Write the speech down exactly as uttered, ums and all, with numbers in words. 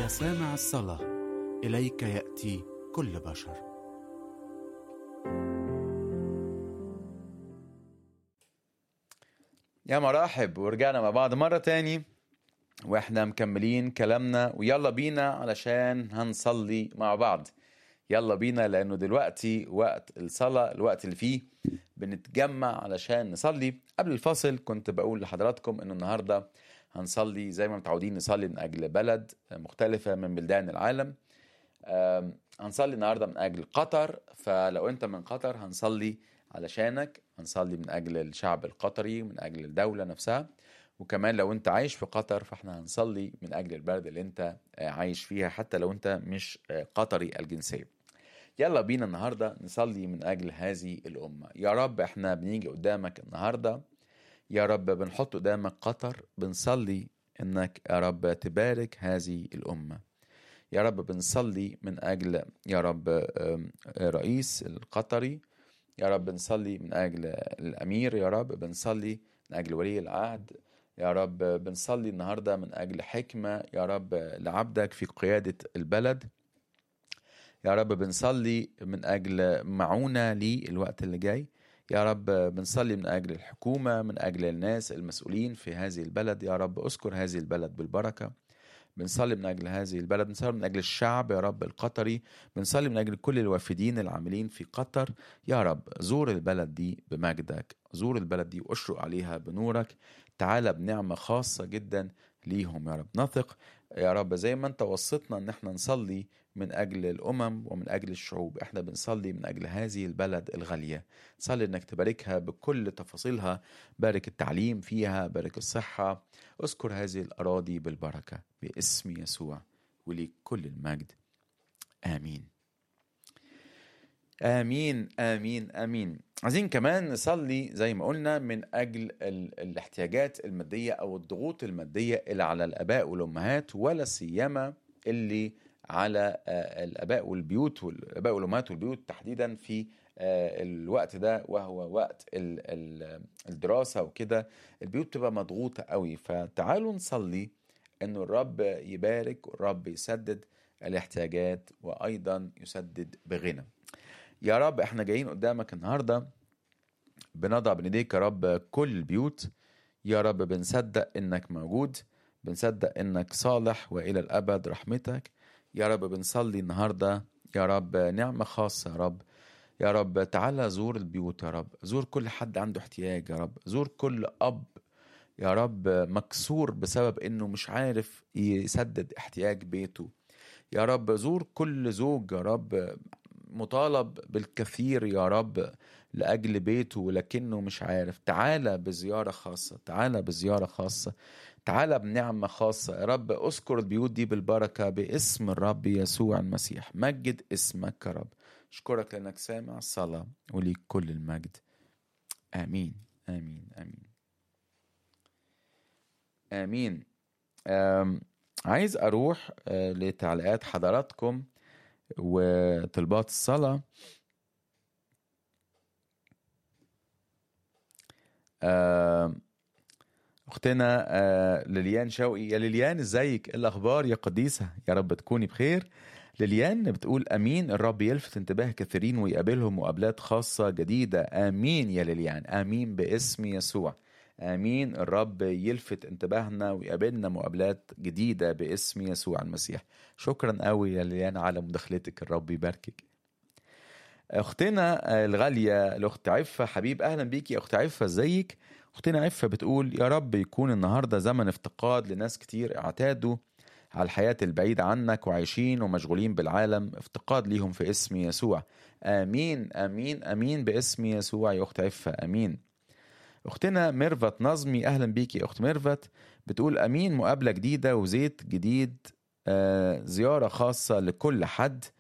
سامع الصلاة، إليك يأتي كل بشر. يا مرحب، ورجعنا مع بعض مرة تاني واحنا مكملين كلامنا، ويلا بينا علشان هنصلي مع بعض. يلا بينا لأنه دلوقتي وقت الصلاة، الوقت اللي فيه بنتجمع علشان نصلي. قبل الفاصل كنت بقول لحضراتكم انه النهاردة هنصلي زي ما متعودين نصلي من أجل بلد مختلفة من بلدان العالم. هنصلي النهاردة من أجل قطر، فلو أنت من قطر هنصلي علشانك، هنصلي من أجل الشعب القطري، من أجل الدولة نفسها. وكمان لو أنت عايش في قطر فإحنا هنصلي من أجل البلد اللي أنت عايش فيها، حتى لو أنت مش قطري الجنسية. يلا بينا النهاردة نصلي من أجل هذه الأمة. يا رب إحنا بنيجي قدامك النهاردة، يا رب بنحط قدامك قطر، بنصلي إنك يا رب تبارك هذه الأمة. يا رب بنصلي من أجل يا رب رئيس القطري، يا رب بنصلي من أجل الأمير، يا رب بنصلي من أجل ولي العهد، يا رب بنصلي النهاردة من أجل حكمة يا رب لعبدك في قيادة البلد. يا رب بنصلي من أجل معونة لي الوقت اللي جاي. يا رب بنصلي من أجل الحكومة، من أجل الناس المسؤولين في هذه البلد. يا رب أذكر هذه البلد بالبركة. بنصلي من أجل هذه البلد، بنصلي من أجل الشعب يا رب القطري، بنصلي من أجل كل الوافدين العاملين في قطر. يا رب زور البلد دي بمجدك، زور البلد دي واشرق عليها بنورك. تعالى بنعمة خاصة جدا ليهم يا رب. نثق يا رب زي ما انت وصيتنا ان احنا نصلي من أجل الأمم ومن أجل الشعوب، احنا بنصلي من أجل هذه البلد الغالية. صلي انك تباركها بكل تفاصيلها، بارك التعليم فيها، بارك الصحة، اذكر هذه الأراضي بالبركة باسم يسوع، وليك كل المجد. آمين آمين آمين آمين. عايزين كمان نصلي زي ما قلنا من أجل ال- الاحتياجات المادية أو الضغوط المادية اللي على الآباء والأمهات، ولا سيما اللي على آه، الآباء والبيوت والآباء والأمهات والبيوت تحديدا في آه، الوقت ده، وهو وقت ال- ال- الدراسة وكده. البيوت تبقى مضغوطة قوي، فتعالوا نصلي إنه الرب يبارك والرب يسدد الاحتياجات، وأيضا يسدد بغنى. يا رب احنا جايين قدامك النهاردة بنضع بين ايديك يا رب كل البيوت. يا رب بنصدق انك موجود، بنصدق انك صالح والى الابد رحمتك. يا رب بنصلي النهاردة يا رب نعمة خاصة. يا رب يا رب تعالى زور البيوت، يا رب زور كل حد عنده احتياج، يا رب زور كل اب يا رب مكسور بسبب انه مش عارف يسدد احتياج بيته. يا رب زور كل زوج يا رب مطالب بالكثير يا رب لأجل بيته ولكنه مش عارف. تعالى بزيارة خاصة، تعالى بزيارة خاصة، تعالى بنعمة خاصة. يا رب أذكر البيوت دي بالبركة باسم الرب يسوع المسيح. مجد اسمك يا رب. أشكرك لأنك سامع الصلاة، وليك كل المجد. آمين آمين آمين آمين. آم عايز أروح آه لتعليقات حضراتكم وطلبات الصلاة. آه أختنا آه ليليان شوقي. يا ليليان ازيك؟ إيه الأخبار يا قديسة؟ يا رب تكوني بخير. ليليان بتقول أمين، الرب يلفت انتباه كثيرين ويقابلهم مقابلات خاصة جديدة. آمين يا ليليان، آمين باسم يسوع. آمين، الرب يلفت انتباهنا ويقابلنا مقابلات جديدة باسم يسوع المسيح. شكرا قوي يا ليليان على مداخلتك، الرب يباركك. اختنا الغالية الاخت عفة حبيب، اهلا بيكي يا اخت عفة، ازيك؟ اختنا عفة بتقول يا رب يكون النهاردة زمن افتقاد لناس كتير اعتادوا على الحياة البعيدة عنك وعايشين ومشغولين بالعالم، افتقاد ليهم في اسم يسوع. امين امين امين باسم يسوع يا اخت عفة، امين. اختنا ميرفت نظمي، اهلا بيكي يا اخت ميرفت، بتقول امين، مقابلة جديدة وزيت جديد، آه زيارة خاصة لكل حد